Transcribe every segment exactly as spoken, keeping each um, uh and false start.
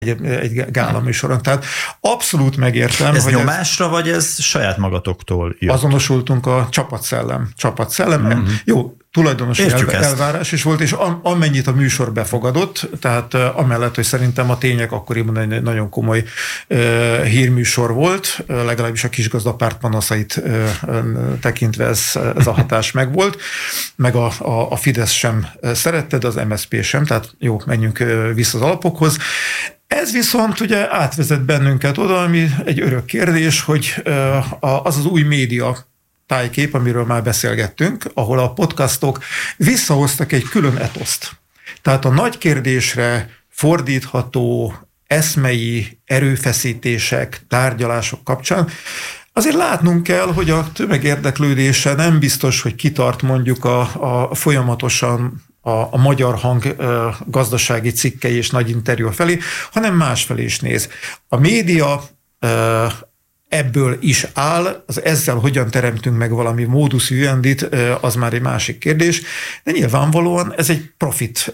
egy, egy gála műsoron. Tehát abszolút megértem. Ez hogy nyomásra, ez, vagy ez saját magatoktól jött? Azonosultunk a csapatszellem. Csapatszellem. Mm-hmm. Jó, tulajdonosi el, elvárás is volt, és amennyit a műsor befogadott, tehát amellett, hogy szerintem a Tények akkoriban egy nagyon komoly uh, hírműsor volt, uh, legalábbis a kisgazdapárt panaszait uh, tekintve ez, ez a hatás megvolt, meg a, a, a Fidesz sem szerette, de az em es zé pé sem, tehát jó, menjünk uh, vissza az alapokhoz. Ez viszont ugye átvezet bennünket oda, ami egy örök kérdés, hogy uh, az az új média tájkép, amiről már beszélgettünk, ahol a podcastok visszahoztak egy külön etoszt. Tehát a nagy kérdésre fordítható eszmei erőfeszítések, tárgyalások kapcsán azért látnunk kell, hogy a tömegérdeklődése nem biztos, hogy kitart mondjuk a, a folyamatosan a, a Magyar Hang a gazdasági cikkei és nagy interjú felé, hanem másfelé is néz. A média a, ebből is áll, az ezzel hogyan teremtünk meg valami módusz vivendit, az már egy másik kérdés, de nyilvánvalóan ez egy profit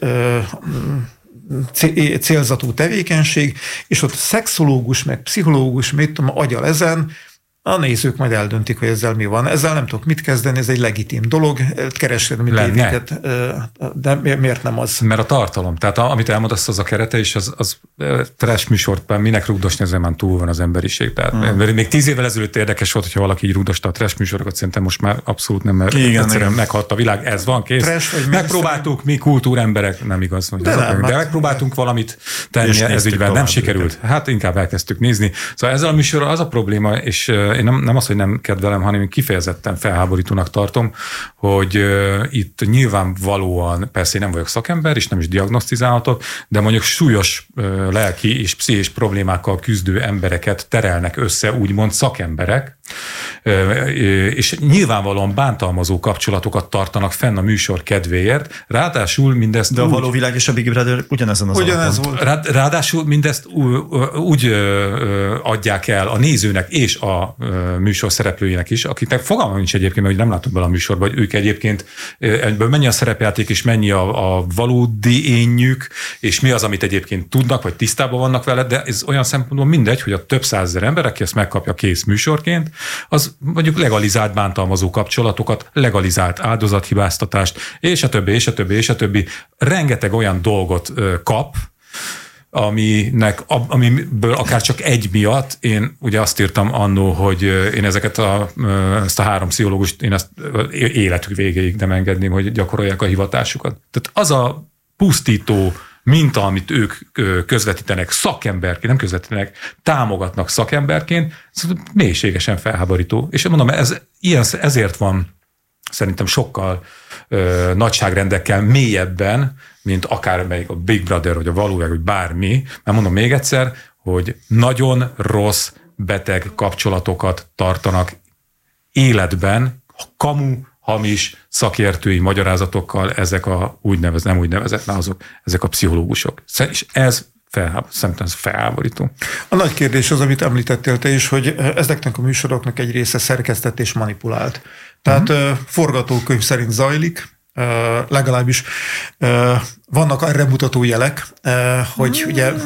célzatú tevékenység, és ott szexológus, meg pszichológus, mit tudom, agyal ezen, a nézők majd eldöntik, hogy ezzel mi van. Ezzel nem tudok mit kezdeni, ez egy legitim dolog, kereskedelmi tévéket, de miért nem az? Mert a tartalom, tehát amit elmondasz, az a kerete, és az, az trash műsort, minek rugdosni, ezen már túl van az emberiség. Tehát hmm. még tíz évvel ezelőtt érdekes volt, hogyha valaki így rugdosta a trash műsorokat, szerintem most már abszolút nem, mert igen, egyszerűen igen. meghalt a világ, ez van, kész. Trash, megpróbáltuk, mi kultúremberek, nem igaz, hogy de, az nem, de megpróbáltunk valamit tenni ez ügyben, nem sikerült. Őket. Hát inkább elkezdtük nézni. Szóval ezzel a műsorral az a probléma, és én nem, nem az, hogy nem kedvelem, hanem kifejezetten felháborítónak tartom, hogy uh, itt nyilvánvalóan, persze én nem vagyok szakember, és nem is diagnosztizálhatok, de mondjuk súlyos uh, lelki és pszichés problémákkal küzdő embereket terelnek össze, úgymond szakemberek, uh, és nyilvánvalóan bántalmazó kapcsolatokat tartanak fenn a műsor kedvéért, ráadásul mindezt de úgy, a való világ és a Big Brother ugyanezen az ugyanez volt. Rá, ráadásul mindezt úgy uh, adják el a nézőnek és a műsor szereplőinek is, akiknek fogalmam nincs egyébként, hogy nem látunk bele a műsorba, hogy ők egyébként ebből mennyi a szerepjáték, és mennyi a, a valódi énjük, és mi az, amit egyébként tudnak, vagy tisztában vannak vele, de ez olyan szempontból mindegy, hogy a több százezer ember, aki ezt megkapja kész műsorként, az mondjuk legalizált bántalmazó kapcsolatokat, legalizált áldozathibáztatást, és a többi, és a többi, és a többi. Rengeteg olyan dolgot kap, aminek, amiből akár csak egy miatt, én ugye azt írtam annó, hogy én ezeket a, ezt a három pszichológust, én ezt életük végéig nem engedném, hogy gyakorolják a hivatásukat. Tehát az a pusztító minta, amit ők közvetítenek szakemberként, nem közvetítenek, támogatnak szakemberként, ez mélységesen felháborító. És mondom, ez, ilyen, ezért van szerintem sokkal ö, nagyságrendekkel mélyebben, mint akármelyik a Big Brother, vagy a valóság, vagy bármi. Mert mondom még egyszer, hogy nagyon rossz, beteg kapcsolatokat tartanak életben, kamu, hamis, szakértői magyarázatokkal ezek a úgynevezett, nem úgynevezett, na azok, ezek a pszichológusok. És ez Felháb, szerintem ez felháborító. A nagy kérdés az, amit említettél te is, hogy ezeknek a műsoroknak egy része szerkesztett és manipulált. Tehát mm-hmm. forgatókönyv szerint zajlik, legalábbis vannak erre mutató jelek, hogy mm. ugye...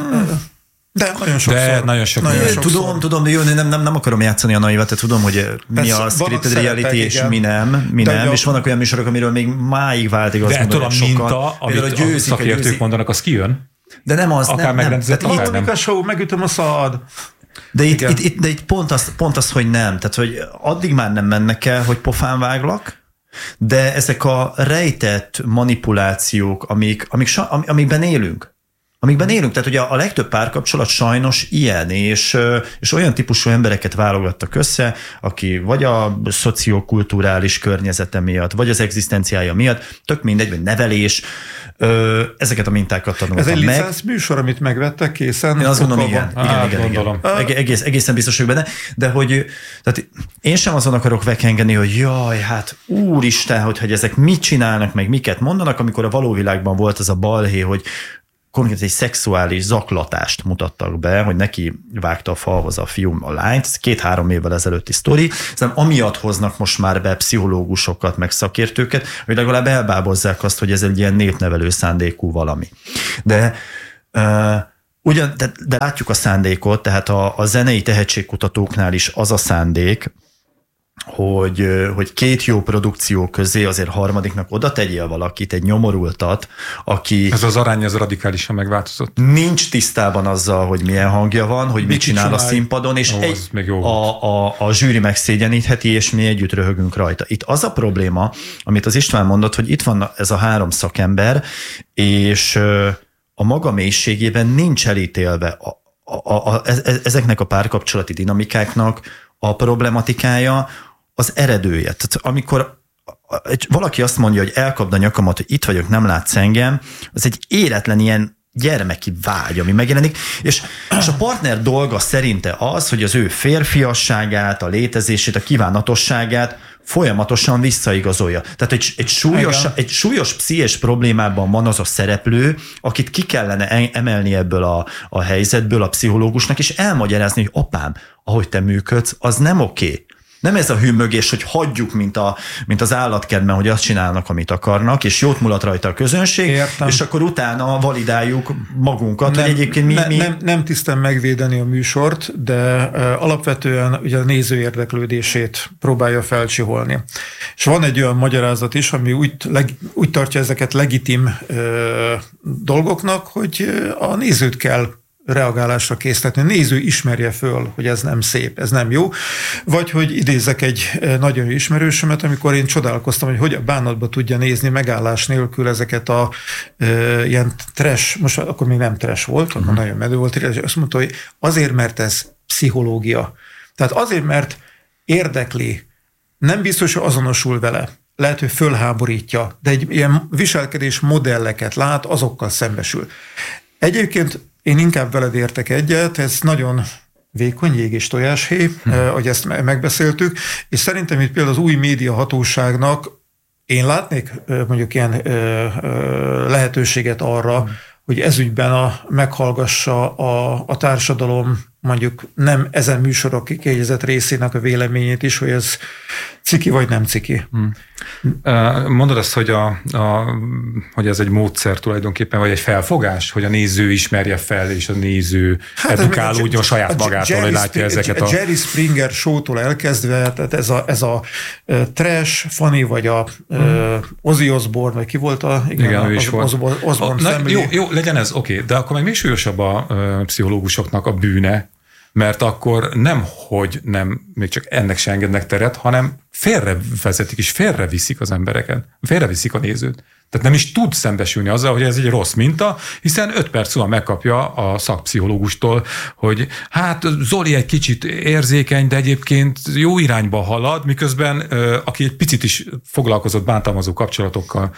De nagyon sokszor. De nagyon sokszor. Nagyon sokszor. Tudom, tudom, de jó, nem, nem, nem akarom játszani a naivat, de tudom, hogy mi Persze, a scripted reality és igen. mi nem, mi nem, a... és vannak olyan műsorok, amiről még máig váltig azt mondom, hogy sokan. De ettől a minta, amit a, a szakértők győzik. mondanak, az kijön? De nem az, akár nem, nem. Mondjuk a show, megütöm a szad. De itt, itt, itt, de itt pont, az, pont az, hogy nem. Tehát, hogy addig már nem mennek el, hogy pofán váglak, de ezek a rejtett manipulációk, amik, amik, amikben élünk, amikben élünk. Tehát ugye a legtöbb párkapcsolat sajnos ilyen, és, és olyan típusú embereket válogattak össze, aki vagy a szociokulturális környezete miatt, vagy az egzisztenciája miatt, tök mindegy, vagy nevelés, ezeket a mintákat tanultam meg. Ez egy licensz műsor, amit megvettek készen? Én azt gondolom, igen. igen, Á, igen, igen. Egész, egészen biztos vagyok benne, de hogy tehát én sem azon akarok vekengeni, hogy jaj, hát úristen, hogy, hogy ezek mit csinálnak, meg miket mondanak, amikor a való világban volt az a balhé, hogy konkrétan egy szexuális zaklatást mutattak be, hogy neki vágta a falhoz a fiú a lányt, ez két-három évvel ezelőtti sztori, aztán amiatt hoznak most már be pszichológusokat, meg szakértőket, hogy legalább elbábozzák azt, hogy ez egy ilyen népnevelő szándékú valami. De uh, Ugyan, de, de látjuk a szándékot, tehát a, a zenei tehetségkutatóknál is az a szándék, hogy, hogy két jó produkció közé azért harmadiknak oda tegyél valakit, egy nyomorultat, aki... Ez az arány, ez radikálisan megváltozott. Nincs tisztában azzal, hogy milyen hangja van, hogy mit csinál, csinál a színpadon, és Ó, egy, a, a, a zsűri megszégyenítheti, és mi együtt röhögünk rajta. Itt az a probléma, amit az István mondott, hogy itt van ez a három szakember, és a maga mélységében nincs elítélve a, a, a, ezeknek a párkapcsolati dinamikáknak a problematikája, az eredője. Tehát amikor valaki azt mondja, hogy elkapd a nyakamat, hogy itt vagyok, nem látsz engem, az egy éretlen ilyen gyermeki vágy, ami megjelenik, és, és a partner dolga szerinte az, hogy az ő férfiasságát, a létezését, a kívánatosságát folyamatosan visszaigazolja. Tehát egy, egy, súlyos, egy súlyos pszichés problémában van az a szereplő, akit ki kellene emelni ebből a, a helyzetből a pszichológusnak, és elmagyarázni, hogy apám, ahogy te működsz, az nem oké. Okay. Nem ez a hűmögés, hogy hagyjuk, mint, a, mint az állatkertben, hogy azt csinálnak, amit akarnak, és jót mulat rajta a közönség, Értem. és akkor utána validáljuk magunkat, nem, hogy egyébként mi... Ne, mi... Nem, nem tisztem megvédeni a műsort, de uh, alapvetően ugye a néző érdeklődését próbálja felcsiholni. És van egy olyan magyarázat is, ami úgy, leg, úgy tartja ezeket legitim uh, dolgoknak, hogy a nézőt kell reagálásra késztetni. A néző ismerje föl, hogy ez nem szép, ez nem jó. Vagy hogy idézek egy nagyon jó ismerősömet, amikor én csodálkoztam, hogy hogy a bánatba tudja nézni megállás nélkül ezeket a e, ilyen trash, most akkor még nem trash volt, uh-huh. akkor nagyon medő volt, és azt mondta, hogy azért, mert ez pszichológia. Tehát azért, mert érdekli, nem biztos, hogy azonosul vele. Lehet, hogy fölháborítja, de egy ilyen viselkedés modelleket lát, azokkal szembesül. Egyébként én inkább veled értek egyet, ez nagyon vékony jég és tojáshéj, hmm. eh, ahogy ezt megbeszéltük, és szerintem itt például az új média hatóságnak én látnék eh, mondjuk ilyen eh, eh, lehetőséget arra, hmm. hogy ezügyben a, meghallgassa a, a társadalom mondjuk nem ezen műsorok kiegyezett részének a véleményét is, hogy ez ciki vagy nem ciki. Hmm. Mondod azt, hogy, a, a, hogy ez egy módszer tulajdonképpen, vagy egy felfogás, hogy a néző ismerje fel, és a néző hát edukálódjon saját magától, hogy látja ezeket a... A Jerry Springer show-tól elkezdve, tehát ez a, ez a trash, funny, vagy a hmm. Ozzy Osbourne, vagy ki volt a... Igen, igen ő is az, volt. Osbourne Na, jó, jó, legyen ez, oké, okay, de akkor meg még súlyosabb a, a pszichológusoknak a bűne, mert akkor nem, hogy nem, még csak ennek se engednek teret, hanem félrevezetik és félreviszik az embereket, félreviszik a nézőt. Tehát nem is tud szembesülni azzal, hogy ez egy rossz minta, hiszen öt perc múlva megkapja a szakpszichológustól, hogy hát Zoli egy kicsit érzékeny, de egyébként jó irányba halad, miközben aki egy picit is foglalkozott bántalmazó kapcsolatokkal,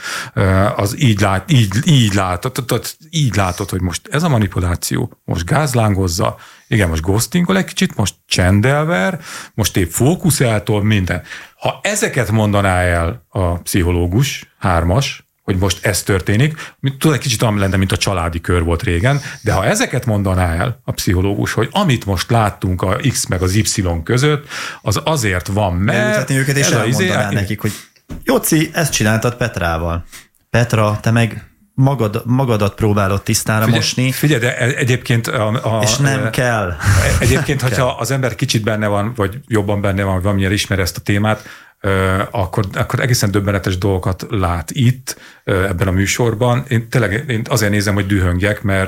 az így lát, így, így látott, így látott, hogy most ez a manipuláció, most gázlángozza, igen, most ghostingol egy kicsit, most csendelver, most épp fókuszáltól, minden. Ha ezeket mondaná el a pszichológus, hármas, hogy most ez történik, tudod, egy kicsit olyan lenne, mint a családi kör volt régen, de ha ezeket mondaná el a pszichológus, hogy amit most láttunk a X meg az Y között, az azért van, mert... Elmutatni őket, és elmondaná izé... nekik, hogy Jóci, ezt csináltad Petrával. Petra, te meg magad, magadat próbálod tisztára figyelj, mosni. Figyelj, de egyébként... A, a, és nem a, kell. Egyébként, hogyha az ember kicsit benne van, vagy jobban benne van, vagy valamilyen ismer ezt a témát, Akkor, akkor egészen döbbenetes dolgokat lát itt, ebben a műsorban. Én tényleg én azért nézem, hogy dühöngjek, mert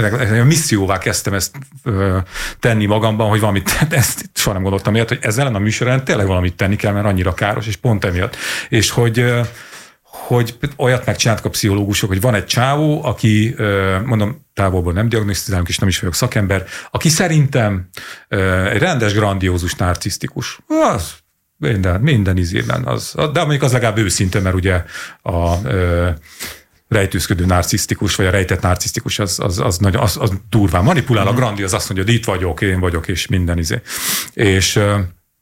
a misszióvá kezdtem ezt tenni magamban, hogy valamit, ezt soha nem gondoltam ilyet, hogy ezzel ellen a műsorán tényleg valamit tenni kell, mert annyira káros, és pont emiatt. És hogy hogy olyat megcsináltak a pszichológusok, hogy van egy csávó, aki, mondom, távolból nem diagnosztizálunk, és nem is vagyok szakember, aki szerintem egy rendes, grandiózus, narcisztikus. Az Minden, minden izében. Az, de mondjuk az legalább őszinte, mert ugye a ö, rejtőzködő narcisztikus, vagy a rejtett narcisztikus, az, az, az, nagyon, az, az durván manipulál. A grandi az azt mondja, hogy itt vagyok, én vagyok, és minden izé. És ö,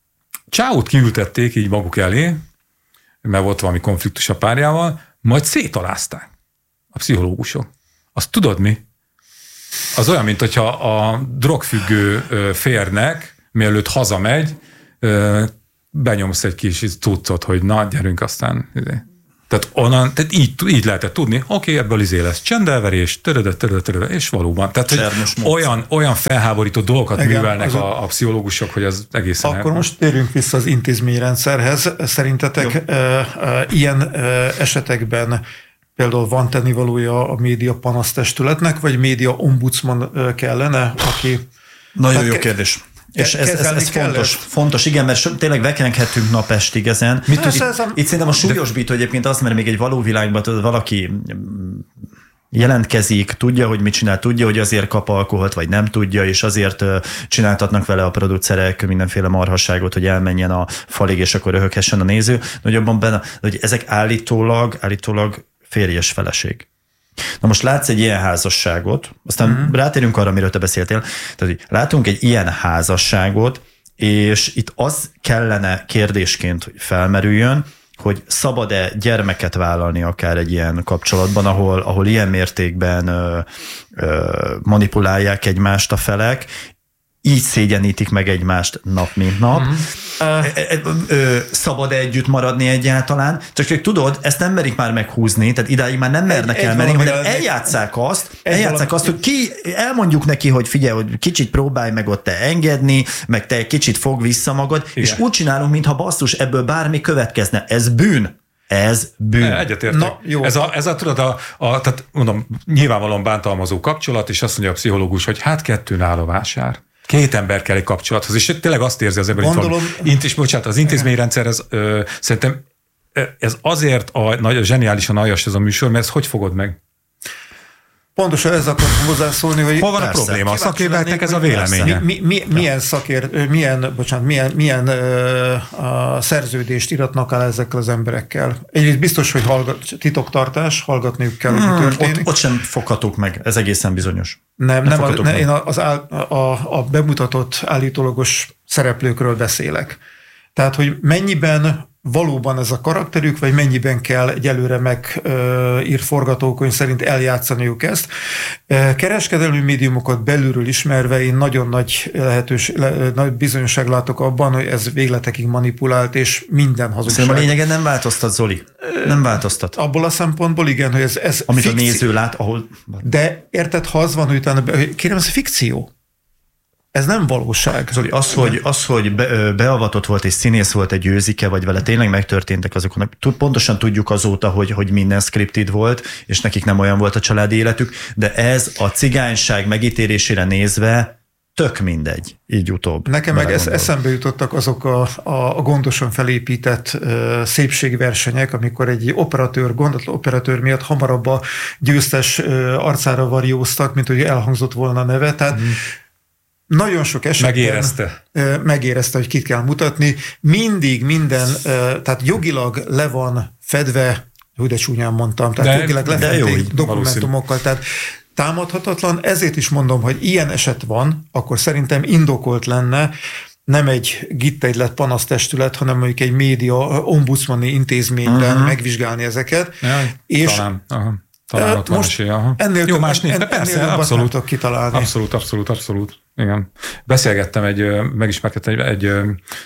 Csáót kiültették így maguk elé, mert volt valami konfliktus a párjával, majd szétalázták a pszichológusok. Azt tudod mi? Az olyan, mint hogyha a drogfüggő férnek, mielőtt hazamegy, benyomsz egy kis cuccot, hogy na, gyerünk aztán. Tehát onnan, tehát így, így lehetett tudni, oké, okay, ebből izé lesz csendelverés, törödö, törödö, törödö, és valóban. Tehát olyan, olyan felháborító dolgokat igen, művelnek a, a pszichológusok, hogy az egészen... Akkor el... most térjünk vissza az intézményrendszerhez. Szerintetek e, e, ilyen e, esetekben például van tennivalója a média panasztestületnek, vagy média ombudsman kellene, aki... Nagyon jó kérdés. És ez, ez, ez fontos, fontos, igen, mert tényleg vekenkhetünk napestig ezen. Mit itt, itt szerintem a súlyosbító egyébként az, mert még egy való világban tudod, valaki jelentkezik, tudja, hogy mit csinál, tudja, hogy azért kap alkoholt, vagy nem tudja, és azért csináltatnak vele a producerek mindenféle marhasságot, hogy elmenjen a falig, és akkor röhöghessen a néző. Nagyobban benne, hogy ezek állítólag, állítólag férjes feleség. Na most látsz egy ilyen házasságot, aztán uh-huh. rátérünk arra, amiről te beszéltél, tehát hogy látunk egy ilyen házasságot, és itt az kellene kérdésként, hogy felmerüljön, hogy szabad-e gyermeket vállalni akár egy ilyen kapcsolatban, ahol, ahol ilyen mértékben ö, ö, manipulálják egymást a felek, így szégyenítik meg egymást nap mint nap. Mm-hmm. Uh, szabad együtt maradni egyáltalán? Csak hogy tudod, ezt nem merik már meghúzni, tehát idáig már nem mernek egy, elmenni, hanem eljátszák azt, eljátszák azt, hogy ki, elmondjuk neki, hogy figyelj, hogy kicsit próbálj meg ott te engedni, meg te egy kicsit fog vissza magad, igen. És úgy csinálunk, mintha basszus, ebből bármi következne. Ez bűn. Ez bűn. Egyetértek. Na, jó. Ez a, ez a, tudod, a, a, tehát mondom, nyilvánvalóan bántalmazó kapcsolat, és azt mondja a pszichológus, hogy hát kettőn áll a vásár. Két ember kell egy kapcsolathoz, és tényleg azt érzi az ember, hogy van, int, bocsánat, az intézményrendszer, ez, ö, szerintem ez azért a, nagy, zseniálisan aljas ez a műsor, mert ezt hogy fogod meg? Pontosan ez akartam hozzászólni, hogy... Hol van persze, a probléma? A szakértőknek ez a véleménye. Mi, mi, mi, milyen szakér, milyen, bocsánat, milyen, milyen ö, a szerződést iratnak el ezekkel az emberekkel? Egyrészt biztos, hogy hallgat, titoktartás, hallgatniuk kell, hogy hmm, mi történik. Ott, ott sem foghatók meg, ez egészen bizonyos. Nem, nem, nem a, ne, én az áll, a, a bemutatott állítólagos szereplőkről beszélek. Tehát, hogy mennyiben valóban ez a karakterük, vagy mennyiben kell egyelőre megírt forgatókönyv szerint eljátszaniuk ezt. Kereskedelmi médiumokat belülről ismerve én nagyon nagy lehetőség, nagy bizonyosság látok abban, hogy ez végletekig manipulált, és minden hazugság. Szerintem a lényegen nem változtat, Zoli. Nem változtat. Abból a szempontból igen, hogy ez, ez amit fikció. A néző lát, ahol... De érted, ha az van, hogy utána, kérem, ez fikció. Ez nem valóság. Zoli, az, hogy, az, hogy be, beavatott volt és színész volt egy őzike, vagy vele tényleg megtörténtek azokon, pontosan tudjuk azóta, hogy, hogy minden scripted volt, és nekik nem olyan volt a családi életük, de ez a cigányság megítélésére nézve tök mindegy, így utóbb. Nekem meg ez, eszembe jutottak azok a, a gondosan felépített uh, szépségversenyek, amikor egy operatőr, gondatlan operatőr miatt hamarabb a győztes uh, arcára varióztak, mint hogy elhangzott volna a neve. Tehát mm. nagyon sok esetben megérezte. megérezte, hogy kit kell mutatni. Mindig minden, tehát jogilag le van fedve, hogy de csúnyán mondtam, tehát de, jogilag lefedték dokumentumokkal, tehát támadhatatlan. Ezért is mondom, hogy ilyen eset van, akkor szerintem indokolt lenne nem egy gittegylet panasztestület, hanem mondjuk egy média ombudsmani intézményben uh-huh. megvizsgálni ezeket. Ja, és talán. Aha. Talán ott most van esélye. Ennél jó, más nincs, de persze, abszolút, kitalálni. abszolút, abszolút, abszolút, igen. Beszélgettem egy, megismerkedtem egy, egy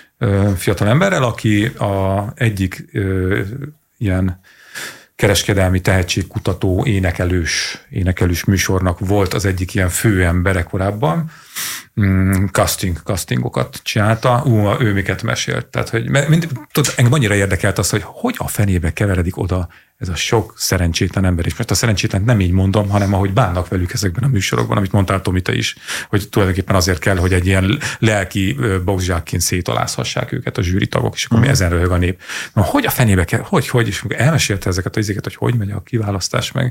fiatal emberrel, aki a egyik ö, ilyen kereskedelmi tehetségkutató énekelős, énekelős műsornak volt az egyik ilyen főembere korábban, mm, casting, castingokat csinálta, ú, ő miket mesélt. Tehát, hogy mind, tudod, engem annyira érdekelt az, hogy hogy a fenébe keveredik oda ez a sok szerencsétlen ember is. Mert a szerencsétlen nem így mondom, hanem ahogy bánnak velük ezekben a műsorokban, amit mondtál Tomi te is, hogy tulajdonképpen azért kell, hogy egy ilyen lelki boxzsákként szétalázhassák őket a zsűritagok, és akkor mi ezen röhög a nép. Na, hogy a fenébe kell, hogy, hogy, és elmesélte ezeket a izéket, hogy hogy megy a kiválasztás, meg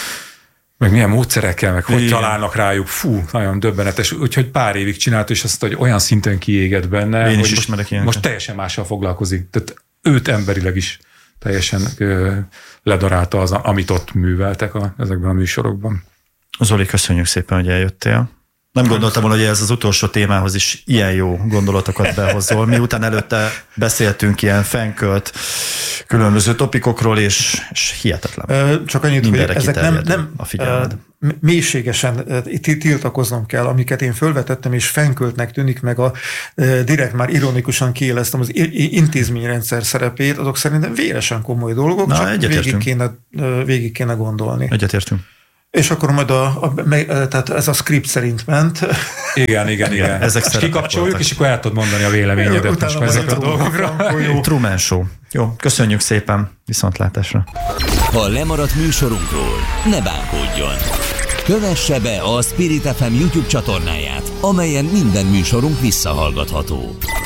meg milyen módszerekkel, meg hogy találnak rájuk. Fú, nagyon döbbenetes. Úgyhogy pár évig csinált, és azt, hogy olyan szinten kiégett benne, én hogy is most, most teljesen mással foglalkozik. Tehát őt emberileg is teljesen ö, ledarálta az, amit ott műveltek a, ezekben a műsorokban. Zoli, köszönjük szépen, hogy eljöttél. Nem gondoltam volna, hogy ez az utolsó témához is ilyen jó gondolatokat behozol. Miután előtte beszéltünk ilyen fenkölt különböző topikokról, és, és hihetetlen. Csak annyit, hogy ezek nem, nem a figyelmed. mélységesen tiltakoznom kell, amiket én fölvetettem, és fenköltnek tűnik, meg a direkt már ironikusan kiéleztem az intézményrendszer szerepét, azok szerintem véresen komoly dolgok, Na, csak végig kéne, végig kéne gondolni. Egyetértünk. És akkor majd a, a, a, tehát ez a script szerint ment. Igen, igen, igen. Ezek kikapcsoljuk, és akkor el tudod mondani a véleményedet most ezek a dolgokra. Truman Show. Jó, köszönjük szépen, viszontlátásra. Ha lemaradt műsorunkról, ne bánkódjon. Kövesse be a Spirit ef em YouTube csatornáját, amelyen minden műsorunk visszahallgatható.